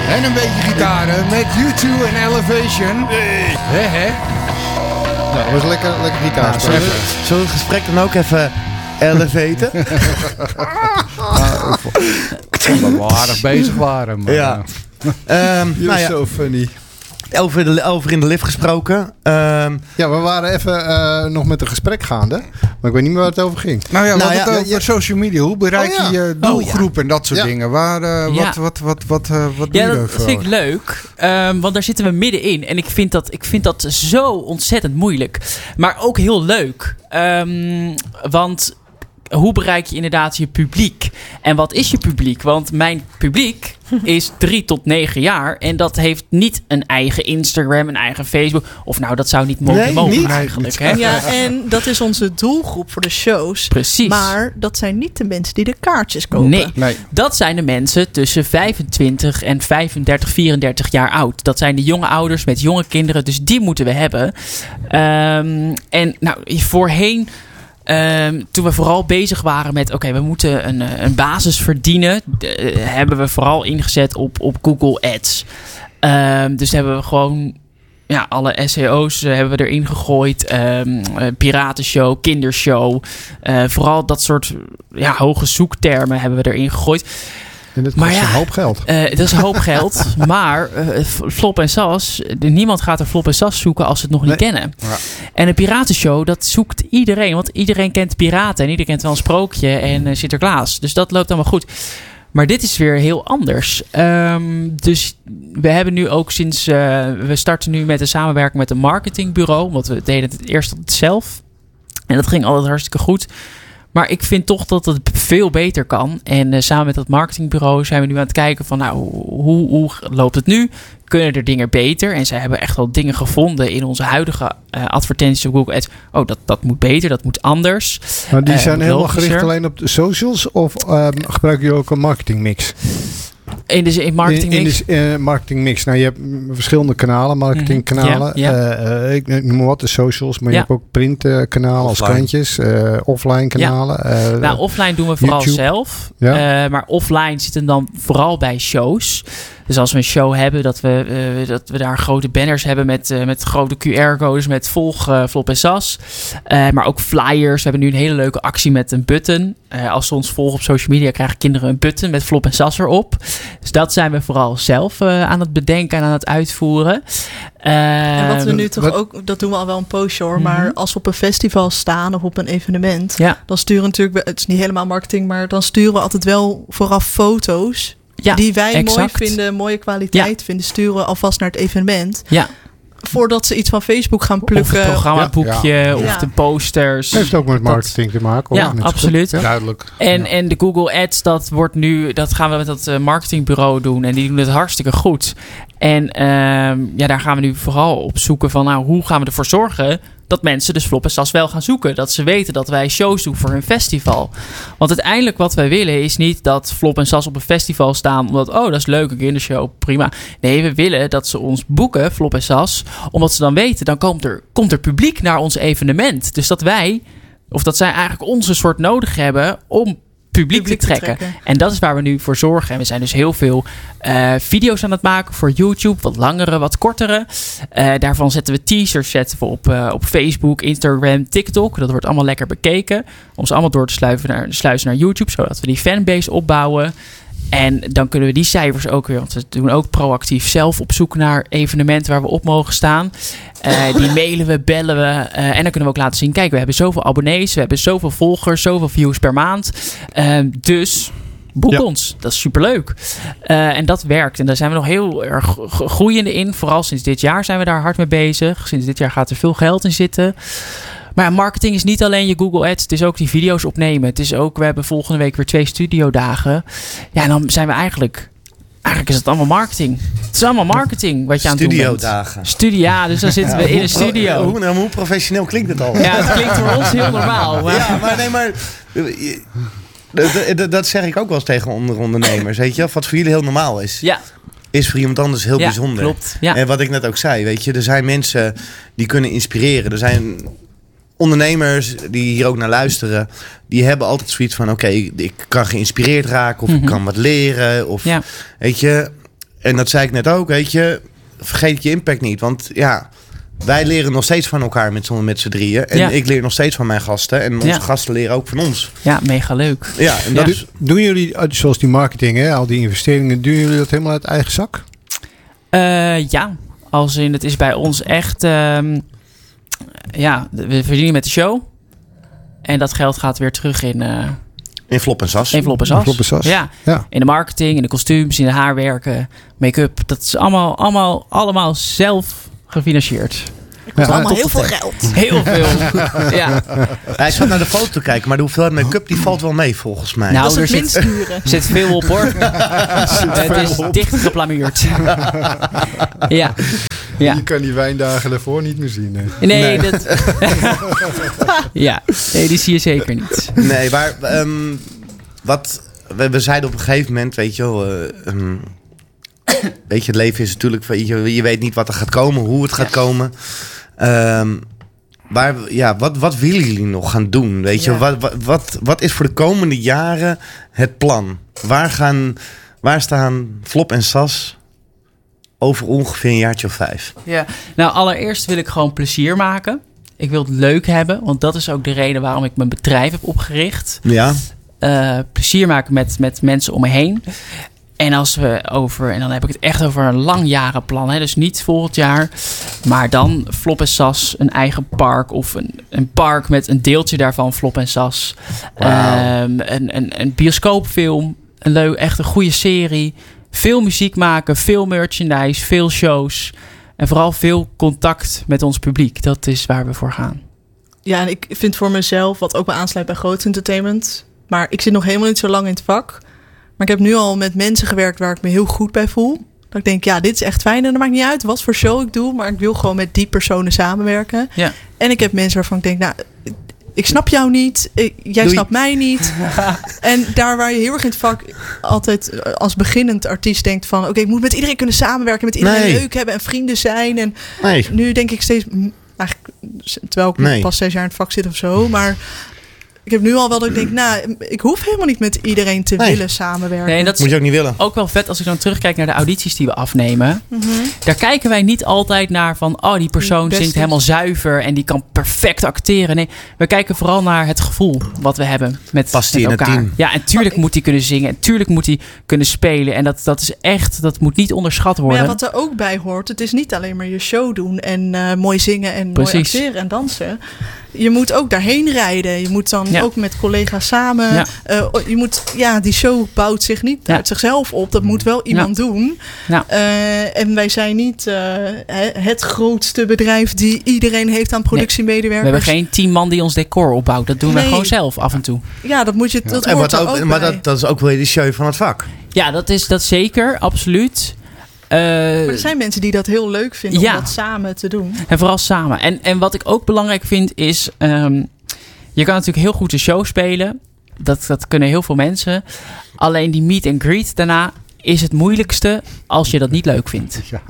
En een beetje gitaren met U2 en Elevation. Hè? Nou, dat was lekker gitaar. Zullen we het gesprek dan ook even elevaten? Dat we aardig bezig waren. Maar, Ja. You're so funny. Over in de lift gesproken. Ja, we waren even nog met een gesprek gaande. Maar ik weet niet meer waar het over ging. Nou ja, over social media. Hoe bereik je je doelgroep en dat soort dingen? Wat doe je dat ervoor? vind ik leuk. Want daar zitten we middenin. En ik vind dat zo ontzettend moeilijk. Maar ook heel leuk. Want hoe bereik je inderdaad je publiek? En wat is je publiek? Want mijn publiek is 3 tot 9 jaar. En dat heeft niet een eigen Instagram, een eigen Facebook. Of nou, dat zou niet mogen eigenlijk. Hè? Ja, en dat is onze doelgroep voor de shows. Precies. Maar dat zijn niet de mensen die de kaartjes kopen. Nee, dat zijn de mensen tussen 25 en 35, 34 jaar oud. Dat zijn de jonge ouders met jonge kinderen. Dus die moeten we hebben. En nou, voorheen... toen we vooral bezig waren met... we moeten een basis verdienen... hebben we vooral ingezet op Google Ads. Dus hebben we gewoon... Ja, alle SEO's hebben we erin gegooid. Piratenshow, kindershow. Vooral dat soort hoge zoektermen hebben we erin gegooid. En dat kost een hoop geld. Dat is een hoop geld. Maar Flop en Sas... niemand gaat er Flop en Sas zoeken als ze het nog niet kennen. Ja. En een piratenshow, dat zoekt iedereen. Want iedereen kent piraten. En iedereen kent wel een sprookje en Sinterklaas. Dus dat loopt allemaal goed. Maar dit is weer heel anders. Dus we hebben nu ook sinds... we starten nu met een samenwerking met een marketingbureau. Want we deden het eerst zelf. En dat ging altijd hartstikke goed. Maar ik vind toch dat het veel beter kan. En samen met dat marketingbureau zijn we nu aan het kijken van... hoe loopt het nu? Kunnen er dingen beter? En zij hebben echt wel dingen gevonden in onze huidige advertenties op Google Ads. Oh, dat moet beter, dat moet anders. Maar die zijn helemaal gericht alleen op de socials? Of gebruiken jullie ook een marketingmix? In marketingmix? In de marketingmix. Nou, je hebt verschillende kanalen, marketingkanalen. Ik noem maar wat, de socials. Maar je hebt ook printkanalen als krantjes. Offline kanalen. Offline doen we vooral YouTube. zelf. Ja. Maar offline zitten dan vooral bij shows. Dus als we een show hebben, dat we daar grote banners hebben met grote QR-codes, met volg Flop en Sas. Maar ook flyers. We hebben nu een hele leuke actie met een button. Als ze ons volgen op social media, krijgen kinderen een button met Flop en Sas erop. Dus dat zijn we vooral zelf aan het bedenken en aan het uitvoeren. En wat we nu toch ook, dat doen we al wel een poosje hoor. Maar als we op een festival staan of op een evenement, dan sturen we natuurlijk, het is niet helemaal marketing, maar dan sturen we altijd wel vooraf foto's. Ja, die wij mooi vinden, mooie kwaliteit vinden, sturen we alvast naar het evenement. Ja. Voordat ze iets van Facebook gaan plukken. Of een programmaboekje of de posters. Het heeft ook met marketing te maken. Ja, absoluut. Ja. Duidelijk. En de Google Ads, dat gaan we met dat marketingbureau doen. En die doen het hartstikke goed. En daar gaan we nu vooral op zoeken van hoe gaan we ervoor zorgen dat mensen dus Flop en Sas wel gaan zoeken. Dat ze weten dat wij shows doen voor hun festival. Want uiteindelijk wat wij willen is niet dat Flop en Sas op een festival staan omdat, dat is leuk, een kindershow, prima. Nee, we willen dat ze ons boeken, Flop en Sas, omdat ze dan weten, dan komt er publiek naar ons evenement. Dus dat zij eigenlijk onze soort nodig hebben om publiek te trekken. En dat is waar we nu voor zorgen. En we zijn dus heel veel video's aan het maken voor YouTube. Wat langere, wat kortere. Daarvan zetten we teasers op Facebook, Instagram, TikTok. Dat wordt allemaal lekker bekeken. Om ze allemaal door te sluizen naar YouTube. Zodat we die fanbase opbouwen. En dan kunnen we die cijfers ook weer... want we doen ook proactief zelf op zoek naar evenementen waar we op mogen staan. Die mailen we, bellen we. En dan kunnen we ook laten zien... kijk, we hebben zoveel abonnees, we hebben zoveel volgers, zoveel views per maand. Dus boek ons. Dat is superleuk. En dat werkt. En daar zijn we nog heel erg groeiende in. Vooral sinds dit jaar zijn we daar hard mee bezig. Sinds dit jaar gaat er veel geld in zitten. Maar marketing is niet alleen je Google Ads. Het is ook die video's opnemen. Het is ook, we hebben volgende week weer 2 studiodagen. Ja, en dan zijn we eigenlijk is het allemaal marketing. Het is allemaal marketing wat je aan het doen bent. Studiodagen. Ja, dus dan zitten we in een studio. Hoe professioneel klinkt het al? Ja, het klinkt voor ons heel normaal. Maar... Ja, maar dat zeg ik ook wel eens tegen ondernemers. Weet je, wat voor jullie heel normaal is. Ja. Is voor iemand anders heel bijzonder. Klopt. Ja. En wat ik net ook zei, weet je, er zijn mensen die kunnen inspireren. Er zijn ondernemers die hier ook naar luisteren, die hebben altijd zoiets van, oké, ik kan geïnspireerd raken of ik kan wat leren. Of weet je, en dat zei ik net ook, weet je, vergeet je impact niet. Want wij leren nog steeds van elkaar met z'n drieën. En ik leer nog steeds van mijn gasten. En onze gasten leren ook van ons. Ja, mega leuk. Ja, en dat is... Doen jullie, zoals die marketing, hè, al die investeringen, doen jullie dat helemaal uit eigen zak? Ja, als in, het is bij ons echt... we verdienen met de show. En dat geld gaat weer terug in Flop en Sas. In Flop en Sas. Ja. In de marketing, in de kostuums, in de haarwerken, make-up. Dat is allemaal zelf gefinancierd. Het kost allemaal heel veel geld. Heel veel. Ja. Hij zat naar de foto te kijken, maar de hoeveelheid make-up die valt wel mee volgens mij. Nou, dat is het minst dure. Zit veel op hoor. Het is dicht geplamuurd. Ja. Je kan die wijndagen ervoor niet meer zien. Nee. Nee, die zie je zeker niet. Nee, maar we zeiden op een gegeven moment, weet je wel... weet je, het leven is natuurlijk... Je weet niet wat er gaat komen, hoe het gaat komen. Maar wat willen jullie nog gaan doen? Weet je, wat is voor de komende jaren het plan? Waar staan Flop en Sas over ongeveer een jaartje of 5? Ja, nou allereerst wil ik gewoon plezier maken. Ik wil het leuk hebben, want dat is ook de reden waarom ik mijn bedrijf heb opgericht. Ja. Plezier maken met mensen om me heen. En en dan heb ik het echt over een langjarenplan. Hè? Dus niet volgend jaar. Maar dan Flop en Sas, een eigen park. Of een park met een deeltje daarvan, Flop en Sas. Wow. Een bioscoopfilm. Echt een goede serie. Veel muziek maken, veel merchandise, veel shows. En vooral veel contact met ons publiek. Dat is waar we voor gaan. Ja, en ik vind voor mezelf, wat ook wel aansluit bij Groots Entertainment. Maar ik zit nog helemaal niet zo lang in het vak. Maar ik heb nu al met mensen gewerkt waar ik me heel goed bij voel. Dat ik denk, dit is echt fijn. En dat maakt niet uit wat voor show ik doe. Maar ik wil gewoon met die personen samenwerken. Ja. En ik heb mensen waarvan ik denk, ik snap jou niet. Jij snapt mij niet. En daar waar je heel erg in het vak altijd als beginnend artiest denkt van... Oké, ik moet met iedereen kunnen samenwerken. Met iedereen leuk hebben en vrienden zijn. En nu denk ik steeds... Eigenlijk, terwijl ik pas 6 jaar in het vak zit of zo. Maar... Ik heb nu al wel dat ik denk, ik hoef helemaal niet met iedereen te willen samenwerken. Nee, dat moet je ook niet willen. Ook wel vet als ik dan terugkijk naar de audities die we afnemen. Mm-hmm. Daar kijken wij niet altijd naar van, die persoon zingt helemaal zuiver en die kan perfect acteren. Nee, we kijken vooral naar het gevoel wat we hebben met elkaar. Het team. Ja, en tuurlijk moet hij kunnen zingen en tuurlijk moet hij kunnen spelen. En dat is echt, dat moet niet onderschat worden. Maar wat er ook bij hoort, het is niet alleen maar je show doen en mooi zingen en mooi acteren en dansen. Je moet ook daarheen rijden. Je moet dan ook met collega's samen. Ja. Je moet, die show bouwt zich niet uit zichzelf op. Dat moet wel iemand doen. Ja. En wij zijn niet het grootste bedrijf die iedereen heeft aan productiemedewerkers. We hebben geen 10 man die ons decor opbouwt. Dat doen we gewoon zelf af en toe. Ja, dat moet je. Dat hoort er ook maar dat is ook wel de show van het vak. Ja, dat is dat zeker, absoluut. Maar er zijn mensen die dat heel leuk vinden om dat samen te doen. En vooral samen. En wat ik ook belangrijk vind is... je kan natuurlijk heel goed de show spelen. Dat kunnen heel veel mensen. Alleen die meet and greet daarna is het moeilijkste als je dat niet leuk vindt. Ja.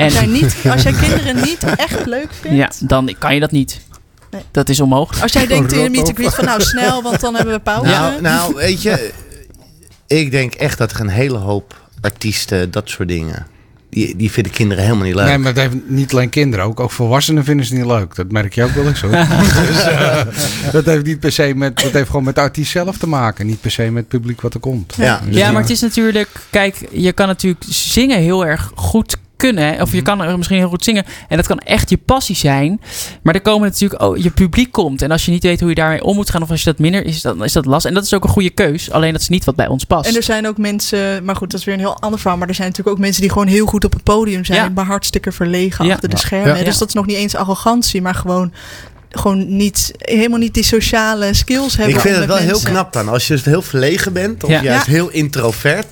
Als jij kinderen niet echt leuk vindt... dan kan je dat niet. Nee. Dat is onmogelijk. Als jij denkt in de meet and greet van snel, want dan hebben we pauze. Nou, weet je... Ik denk echt dat er een hele hoop artiesten, dat soort dingen... Die vinden kinderen helemaal niet leuk. Nee, maar het heeft niet alleen kinderen. Ook volwassenen vinden ze niet leuk. Dat merk je ook wel eens. Dus, dat heeft niet per se dat heeft gewoon met de artiest zelf te maken. Niet per se met het publiek wat er komt. Ja, dus maar het is natuurlijk... Kijk, je kan natuurlijk zingen heel erg goed kunnen. Of je kan er misschien heel goed zingen. En dat kan echt je passie zijn. Maar er komen natuurlijk... je publiek komt. En als je niet weet hoe je daarmee om moet gaan... of als je dat minder is, dan is dat lastig. En dat is ook een goede keus. Alleen dat is niet wat bij ons past. En er zijn ook mensen... Maar goed, dat is weer een heel ander verhaal. Maar er zijn natuurlijk ook mensen die gewoon heel goed op het podium zijn. Maar hartstikke verlegen achter de schermen. Ja. Dus dat is nog niet eens arrogantie. Maar gewoon helemaal niet die sociale skills hebben. Ik vind het wel heel knap dan. Als je heel verlegen bent. Of juist heel introvert.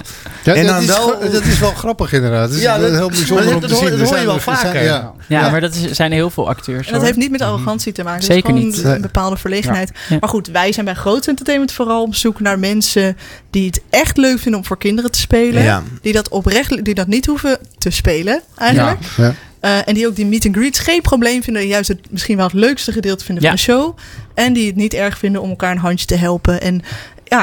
Dat is wel grappig inderdaad. Dat is heel bijzonder om te zien. Dat hoor je wel vaker. Maar dat zijn heel veel acteurs. En dat heeft niet met arrogantie te maken. Zeker niet. Het is gewoon een bepaalde verlegenheid. Ja. Maar goed, wij zijn bij Groots Entertainment vooral op zoek naar mensen die het echt leuk vinden om voor kinderen te spelen. Ja. Die dat niet hoeven te spelen eigenlijk. Ja. En die ook die meet and greets geen probleem vinden. Juist misschien wel het leukste gedeelte vinden van de show. En die het niet erg vinden om elkaar een handje te helpen. En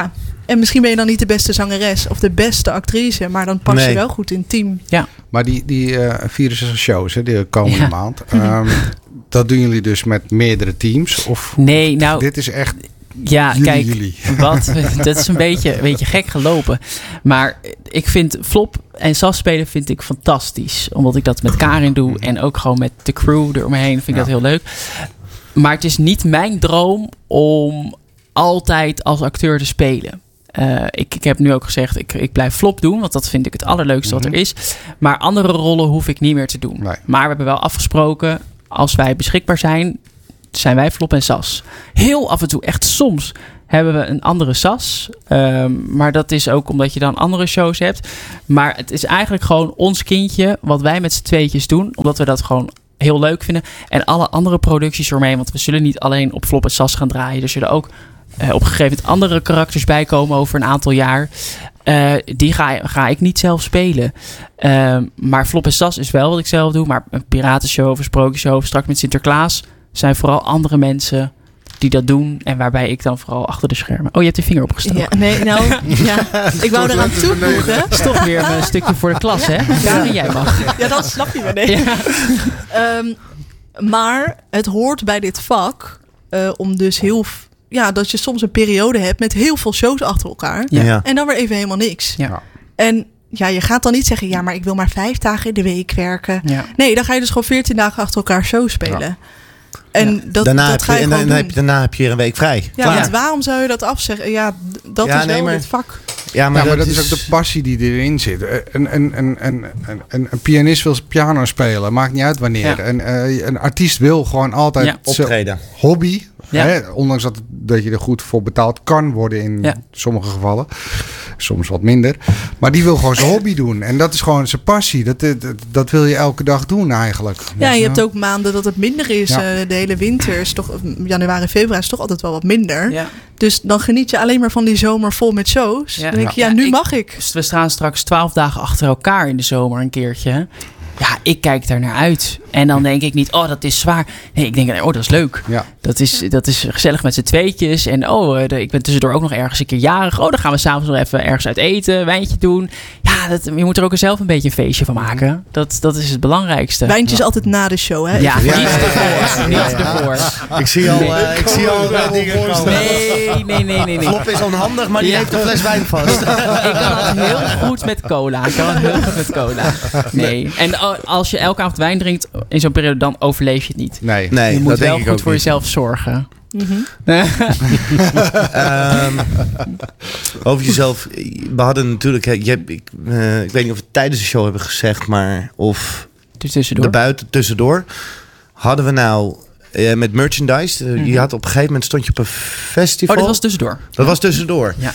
En misschien ben je dan niet de beste zangeres of de beste actrice, maar dan pas je wel goed in het team. Ja. Maar die 64 shows, de komende maand, dat doen jullie dus met meerdere teams? Of nee, nou... Dit is echt... Ja, jullie. Dat is een beetje gek gelopen. Maar ik vind flop en SAS spelen vind ik fantastisch. Omdat ik dat met Karin doe en ook gewoon met de crew eromheen vind ik dat heel leuk. Maar het is niet mijn droom om altijd als acteur te spelen. Ik heb nu ook gezegd, ik blijf flop doen, want dat vind ik het allerleukste wat er is. Maar andere rollen hoef ik niet meer te doen. Nee. Maar we hebben wel afgesproken, als wij beschikbaar zijn wij flop en SAS. Heel af en toe, echt soms, hebben we een andere SAS. Maar dat is ook omdat je dan andere shows hebt. Maar het is eigenlijk gewoon ons kindje, wat wij met z'n tweetjes doen, omdat we dat gewoon heel leuk vinden. En alle andere producties ermee, want we zullen niet alleen op flop en SAS gaan draaien. Er zullen ook op een gegeven moment andere karakters bijkomen over een aantal jaar. Die ga ik niet zelf spelen. Maar flop en SAS is wel wat ik zelf doe. Maar een piratenshow of een sprookjesshow, straks met Sinterklaas, zijn vooral andere mensen die dat doen. En waarbij ik dan vooral achter de schermen... Oh, je hebt je vinger opgestoken. Ja, nee, nou... ja, ik wou eraan toevoegen. Het is toch weer een stukje voor de klas, hè? Karin, jij mag. Ja, dat snap je me. Nee. Ja. Maar het hoort bij dit vak om dus dat je soms een periode hebt met heel veel shows achter elkaar. Ja. En dan weer even helemaal niks. Ja. En ja, je gaat dan niet zeggen, ja, maar ik wil maar 5 dagen in de week werken. Ja. Nee, dan ga je dus gewoon 14 dagen achter elkaar shows spelen. Ja. En daarna heb je een week vrij. Ja, want waarom zou je dat afzeggen? Ja, dat is wel het vak. Ja, maar dat is ook de passie die erin zit. Een pianist wil piano spelen, maakt niet uit wanneer. Ja. Een artiest wil gewoon altijd optreden. Hobby. Ja. Hè? Ondanks dat je er goed voor betaald kan worden in sommige gevallen. Soms wat minder. Maar die wil gewoon zijn hobby doen. En dat is gewoon zijn passie. Dat wil je elke dag doen eigenlijk. Ja, je hebt ook maanden dat het minder is. Ja. De hele winter is toch... Januari, februari is toch altijd wel wat minder. Ja. Dus dan geniet je alleen maar van die zomer vol met shows. Ja. Dan denk je, nu mag ik. We staan straks 12 dagen achter elkaar in de zomer een keertje. Ja, ik kijk daar naar uit. En dan denk ik niet, dat is zwaar. Nee, ik denk, dat is leuk. Ja. Dat is gezellig met z'n tweetjes. En ik ben tussendoor ook nog ergens een keer jarig. Dan gaan we s'avonds nog even ergens uit eten, wijntje doen. Ja, je moet er ook zelf een beetje een feestje van maken. Dat is het belangrijkste. Wijntjes altijd na de show, hè? Ja, niet ervoor. Niet ervoor. Ik zie al dingen komen. Nee. Flop is onhandig, maar die heeft een fles wijn vast. Ik kan het heel goed met cola. Nee. En als je elke avond wijn drinkt in zo'n periode, dan overleef je het niet. Nee, je moet wel goed voor jezelf zorgen. Mm-hmm. Over jezelf. We hadden natuurlijk... ik weet niet of we het tijdens de show hebben gezegd, maar of tussendoor. Hadden we nou met merchandise... Je had op een gegeven moment stond je op een festival. Dat was tussendoor. Dat was tussendoor. Ja.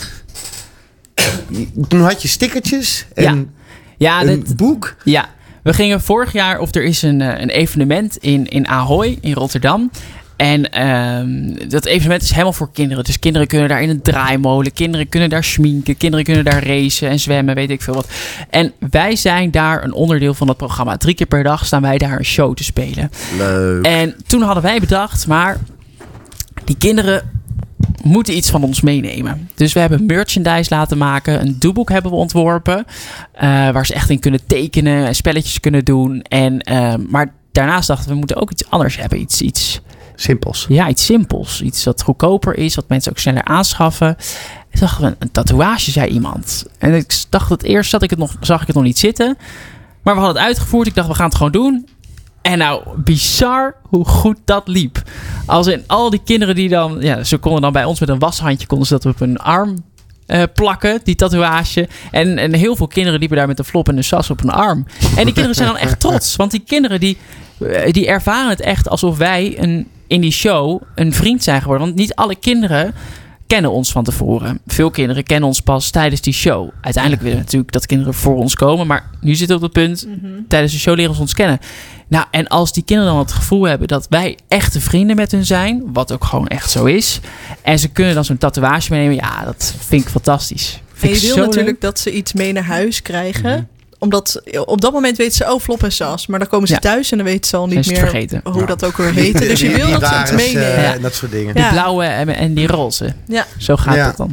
Toen had je stickertjes en een boek. Ja. We gingen vorig jaar, er is een evenement in Ahoy, in Rotterdam. En dat evenement is helemaal voor kinderen. Dus kinderen kunnen daar in een draaimolen. Kinderen kunnen daar schminken. Kinderen kunnen daar racen en zwemmen. Weet ik veel wat. En wij zijn daar een onderdeel van dat programma. 3 keer per dag staan wij daar een show te spelen. Leuk. En toen hadden wij bedacht, maar die kinderen moeten iets van ons meenemen. Dus we hebben merchandise laten maken. Een doeboek hebben we ontworpen. Waar ze echt in kunnen tekenen en spelletjes kunnen doen. Maar daarnaast dachten we moeten ook iets anders hebben. Iets simpels. Ja, iets simpels. Iets wat goedkoper is. Wat mensen ook sneller aanschaffen. En toen dachten we, een tatoeage, zei iemand. En ik dacht het eerst, zag ik het nog niet zitten. Maar we hadden het uitgevoerd. Ik dacht, we gaan het gewoon doen. En nou, bizar hoe goed dat liep. Als in al die kinderen die dan... Ja, ze konden dan bij ons met een washandje... konden ze dat op hun arm plakken, die tatoeage. En heel veel kinderen liepen daar met een flop en een sas op hun arm. En die kinderen zijn dan echt trots. Want die kinderen die ervaren het echt alsof wij in die show een vriend zijn geworden. Want niet alle kinderen kennen ons van tevoren. Veel kinderen kennen ons pas tijdens die show. Uiteindelijk willen we natuurlijk dat kinderen voor ons komen. Maar nu zitten we op het punt, tijdens de show leren ze ons kennen. Nou, en als die kinderen dan het gevoel hebben dat wij echte vrienden met hun zijn, wat ook gewoon echt zo is, en ze kunnen dan zo'n tatoeage meenemen, ja, dat vind ik fantastisch. En je wil natuurlijk dat ze iets mee naar huis krijgen. Omdat op dat moment weten ze, flop en sas. Maar dan komen ze thuis en dan weten ze al niet meer hoe dat ook weer heette. Dus je wil dat ze iets meenemen. Dat soort dingen. Die blauwe en die roze. Ja. Zo gaat het dan.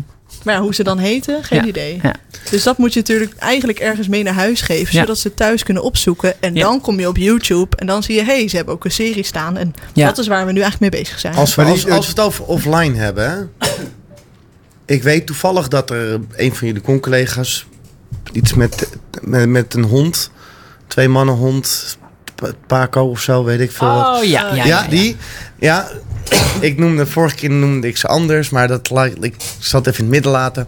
Maar hoe ze dan heten, geen idee. Ja. Dus dat moet je natuurlijk eigenlijk ergens mee naar huis geven. Zodat ze het thuis kunnen opzoeken. En dan kom je op YouTube. En dan zie je, ze hebben ook een serie staan. En dat is waar we nu eigenlijk mee bezig zijn. Als we het over offline hebben. Ik weet toevallig dat er een van jullie con-collega's iets met een hond. 2 mannen hond. Paco of zo, weet ik veel. Oh ja. Vorige keer noemde ik ze anders, maar ik zal het even in het midden laten.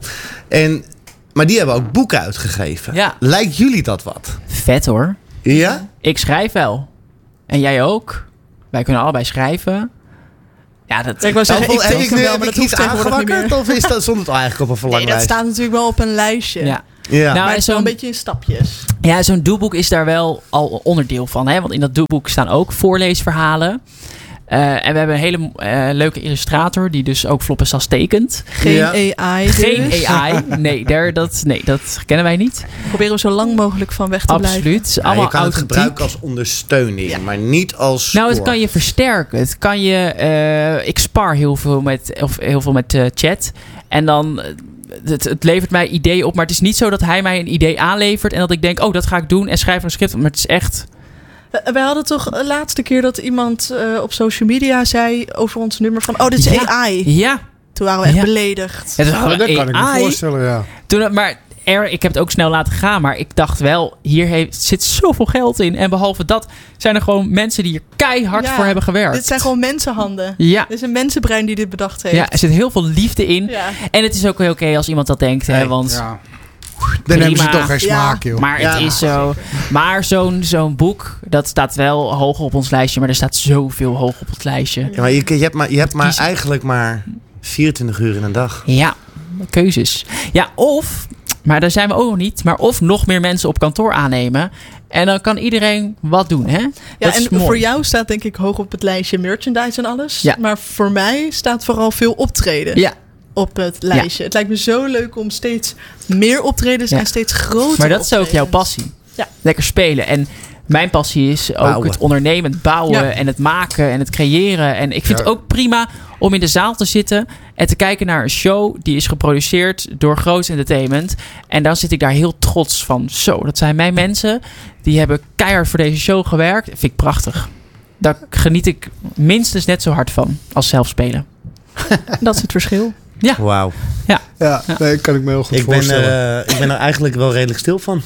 Maar die hebben ook boeken uitgegeven. Ja. Lijkt jullie dat wat? Vet hoor. Ja? Ik schrijf wel. En jij ook. Wij kunnen allebei schrijven. Ja, dat... Ik wou zeggen, ik teken wel, maar dat hoeft tegenwoordig niet meer. Of stond het eigenlijk op een verlanglijst? Nee, dat staat natuurlijk wel op een lijstje. Ja. Nou, maar het is wel een beetje in stapjes. Ja, zo'n doelboek is daar wel al onderdeel van. Hè? Want in dat doelboek staan ook voorleesverhalen. En we hebben een hele leuke illustrator die dus ook Floppensas tekent. Geen AI dus. Geen AI. Nee, dat kennen wij niet. Proberen we zo lang mogelijk van weg te blijven. Absoluut. Ja, je kan het gebruiken als ondersteuning, maar niet als spoor. Nou, het kan je versterken. Het kan je... ik spar heel veel met chat. En dan... Het levert mij ideeën op, maar het is niet zo dat hij mij een idee aanlevert en dat ik denk, dat ga ik doen en schrijf een script. Maar het is echt... We hadden toch de laatste keer dat iemand op social media zei over ons nummer van, dit is AI. Ja. Toen waren we echt beledigd. Dat kan ik me voorstellen, ja. Ik heb het ook snel laten gaan, maar ik dacht wel, hier zit zoveel geld in. En behalve dat zijn er gewoon mensen die hier keihard voor hebben gewerkt. Dit zijn gewoon mensenhanden. Ja. Dit is een mensenbrein die dit bedacht heeft. Ja, er zit heel veel liefde in. Ja. En het is ook heel oké als iemand dat denkt, hè, want... Ja. Dan hebben ze toch geen smaak, joh. Maar het is zo. Maar zo'n boek, dat staat wel hoog op ons lijstje, maar er staat zoveel hoog op het lijstje. Ja, maar je hebt maar eigenlijk maar 24 uur in een dag. Ja, keuzes. Ja, maar daar zijn we ook nog niet. Maar of nog meer mensen op kantoor aannemen. En dan kan iedereen wat doen, hè? Ja, en voor jou staat denk ik hoog op het lijstje merchandise en alles. Ja. Maar voor mij staat vooral veel optreden op het lijstje. Ja. Het lijkt me zo leuk om steeds meer optredens en steeds groter Maar dat is ook jouw passie. Ja. Lekker spelen. En mijn passie is ook het ondernemend bouwen en het maken en het creëren. En ik vind het ook prima om in de zaal te zitten en te kijken naar een show die is geproduceerd door Groots Entertainment. En dan zit ik daar heel trots van. Zo, dat zijn mijn mensen. Die hebben keihard voor deze show gewerkt. Dat vind ik prachtig. Daar geniet ik minstens net zo hard van als zelf spelen. Dat is het verschil. Ja. Wauw. Ja, nee, kan ik me heel goed voorstellen. Ik ben er eigenlijk wel redelijk stil van.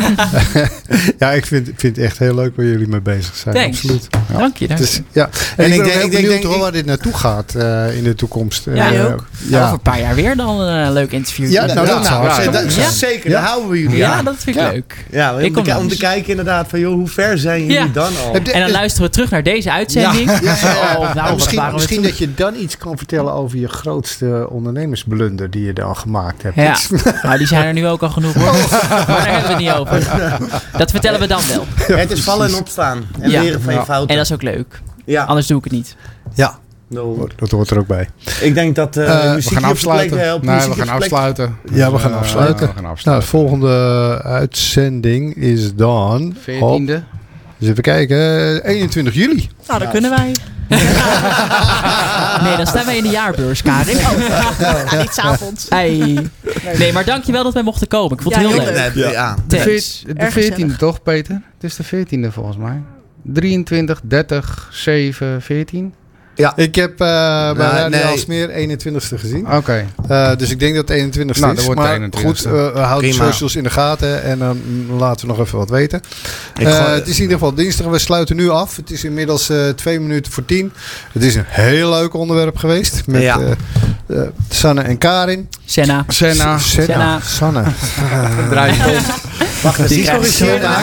Ja, ik vind het echt heel leuk waar jullie mee bezig zijn. Thanks. Absoluut. Ja. Dank je. Dus, ja. En ik denk waar dit naartoe gaat in de toekomst. Ja, je ook. Over een paar jaar weer dan een leuk interview. Ja, dat zeker. Daar houden we jullie aan. Ja, dat vind ik leuk. Ja, om te kijken inderdaad van, hoe ver zijn jullie dan al? En dan luisteren we terug naar deze uitzending. Misschien dat je dan iets kan vertellen over je grootste ondernemersblunder die je dan gemaakt hebt. Ja, maar die zijn er nu ook al genoeg hoor. Maar daar hebben we het niet over. Dat vertellen we dan wel. Het is vallen en opstaan. En leren van je fouten. En dat is ook leuk. Ja. Anders doe ik het niet. Ja. Dat hoort er ook bij. Ik denk dat we gaan afsluiten. We gaan afsluiten. Ja, we gaan afsluiten. Nou, de volgende uitzending is dan 14e. Dus even kijken. 21 juli. Nou, dan kunnen wij. Nee, dan staan wij in de jaarbeurs, Karin. Niet 's avonds. Nee, maar dankjewel dat wij mochten komen. Ik vond het heel leuk. De 14e toch, Peter? Het is de 14e volgens mij. 23, 30, 7, 14. Ja. Ik heb bij Radio Aalsmeer 21ste gezien. Oké. Dus ik denk dat het 21ste is. Dan wordt maar 21ste. Goed, we houden de socials in de gaten. En dan laten we nog even wat weten. Het is in ieder geval dinsdag. We sluiten nu af. Het is inmiddels 2 minuten voor 10. Het is een heel leuk onderwerp geweest. Met Sanne en Karin. Senna. Sanne. Draai je om. Wacht, dat is nog eens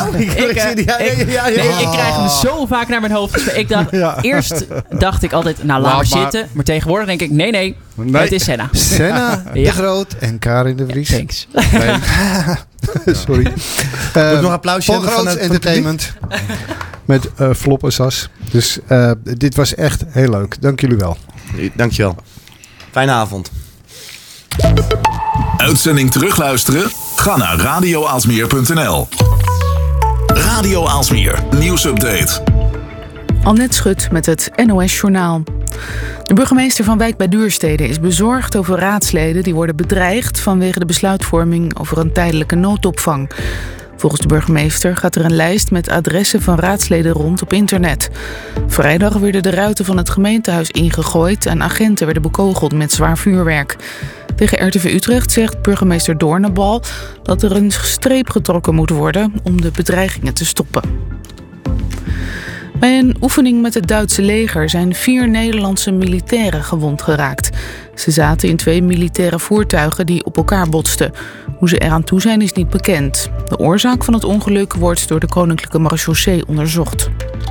ik krijg hem zo vaak naar mijn hoofd. Dus eerst dacht ik altijd, laat maar zitten. Maar tegenwoordig denk ik, nee. Het is Senna. Senna de Groot en Karin de Vries. Thanks. Sorry. Nog een applausje van Groots Entertainment. Met Floppensas. Dus dit was echt heel leuk. Dank jullie wel. Dankjewel. Fijne avond. Uitzending terugluisteren? Ga naar radioaalsmeer.nl. Radio Aalsmeer, nieuwsupdate. Annette Schut met het NOS Journaal. De burgemeester van Wijk bij Duurstede is bezorgd over raadsleden die worden bedreigd vanwege de besluitvorming over een tijdelijke noodopvang. Volgens de burgemeester gaat er een lijst met adressen van raadsleden rond op internet. Vrijdag werden de ruiten van het gemeentehuis ingegooid en agenten werden bekogeld met zwaar vuurwerk. Tegen RTV Utrecht zegt burgemeester Doornenbal dat er een streep getrokken moet worden om de bedreigingen te stoppen. Bij een oefening met het Duitse leger zijn 4 Nederlandse militairen gewond geraakt. Ze zaten in 2 militaire voertuigen die op elkaar botsten. Hoe ze eraan toe zijn is niet bekend. De oorzaak van het ongeluk wordt door de Koninklijke Marechaussee onderzocht.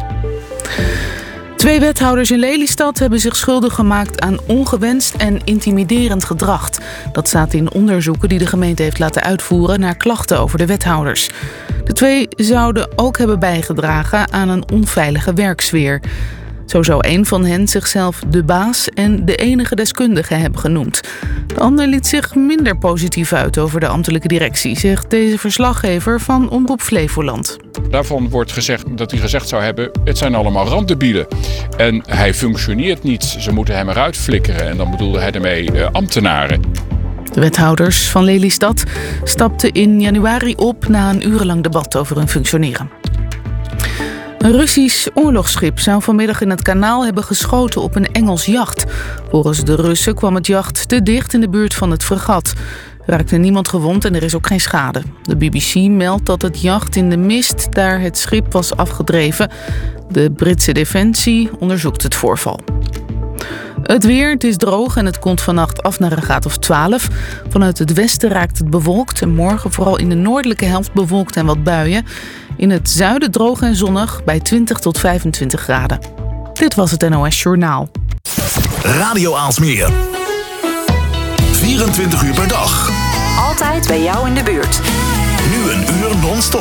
2 wethouders in Lelystad hebben zich schuldig gemaakt aan ongewenst en intimiderend gedrag. Dat staat in onderzoeken die de gemeente heeft laten uitvoeren naar klachten over de wethouders. De 2 zouden ook hebben bijgedragen aan een onveilige werksfeer. Zo zou een van hen zichzelf de baas en de enige deskundige hebben genoemd. De ander liet zich minder positief uit over de ambtelijke directie, zegt deze verslaggever van Omroep Flevoland. Daarvan wordt gezegd dat hij gezegd zou hebben, het zijn allemaal randdebielen. En hij functioneert niet, ze moeten hem eruit flikkeren. En dan bedoelde hij daarmee ambtenaren. De wethouders van Lelystad stapten in januari op na een urenlang debat over hun functioneren. Een Russisch oorlogsschip zou vanmiddag in het kanaal hebben geschoten op een Engels jacht. Volgens de Russen kwam het jacht te dicht in de buurt van het fregat. Er raakte niemand gewond en er is ook geen schade. De BBC meldt dat het jacht in de mist daar het schip was afgedreven. De Britse Defensie onderzoekt het voorval. Het weer, het is droog en het komt vannacht af naar een graad of 12. Vanuit het westen raakt het bewolkt en morgen vooral in de noordelijke helft bewolkt en wat buien. In het zuiden droog en zonnig bij 20 tot 25 graden. Dit was het NOS Journaal. Radio Aalsmeer. 24 uur per dag. Altijd bij jou in de buurt. Nu een uur non-stop.